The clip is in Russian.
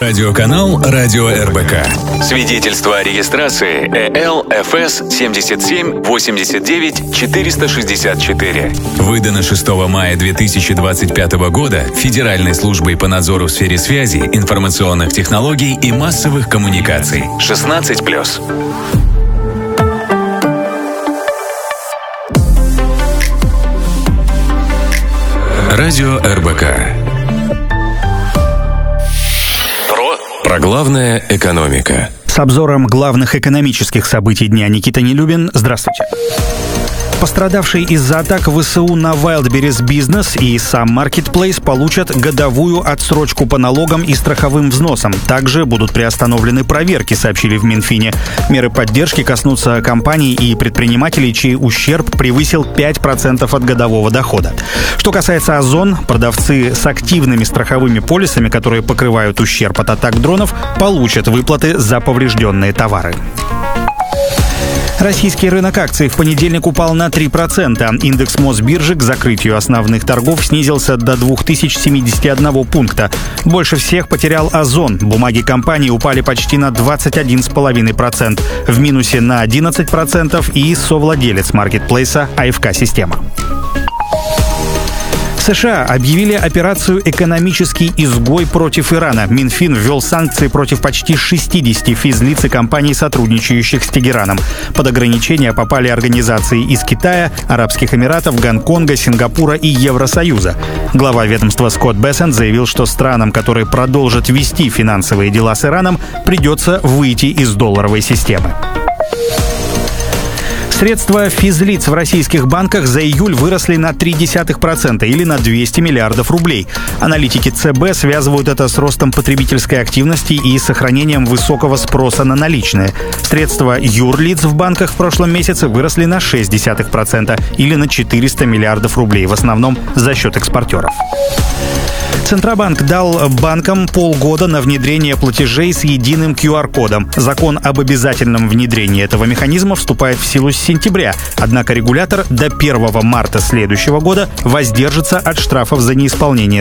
Радиоканал «Радио РБК». Свидетельство о регистрации ЭЛ-ФС 77 89 464. Выдано 6 мая 2025 года Федеральной службой по надзору в сфере связи, информационных технологий и массовых коммуникаций. 16+. Радио РБК. Про главное экономика. С обзором главных экономических событий дня Никита Нелюбин. Здравствуйте. Пострадавшие из-за атак ВСУ на Wildberries бизнес и сам Marketplace получат годовую отсрочку по налогам и страховым взносам. Также будут приостановлены проверки, сообщили в Минфине. Меры поддержки коснутся компаний и предпринимателей, чей ущерб превысил 5% от годового дохода. Что касается Озон, продавцы с активными страховыми полисами, которые покрывают ущерб от атак дронов, получат выплаты за поврежденные товары. Российский рынок акций в понедельник упал на 3%. Индекс Мосбиржи к закрытию основных торгов снизился до 2071 пункта. Больше всех потерял Озон. Бумаги компании упали почти на 21,5%. В минусе на 11% и совладелец маркетплейса АФК-система. США объявили операцию «Экономический изгой» против Ирана. Минфин ввел санкции против почти 60 физлиц и компаний, сотрудничающих с Тегераном. Под ограничения попали организации из Китая, Арабских Эмиратов, Гонконга, Сингапура и Евросоюза. Глава ведомства Скотт Бессент заявил, что странам, которые продолжат вести финансовые дела с Ираном, придется выйти из долларовой системы. Средства физлиц в российских банках за июль выросли на 0,3% или на 200 миллиардов рублей. Аналитики ЦБ связывают это с ростом потребительской активности и сохранением высокого спроса на наличные. Средства юрлиц в банках в прошлом месяце выросли на 0,6% или на 400 миллиардов рублей, в основном за счет экспортеров. Центробанк дал банкам полгода на внедрение платежей с единым QR-кодом. Закон об обязательном внедрении этого механизма вступает в силу с сентября. Однако регулятор до 1 марта следующего года воздержится от штрафов за неисполнение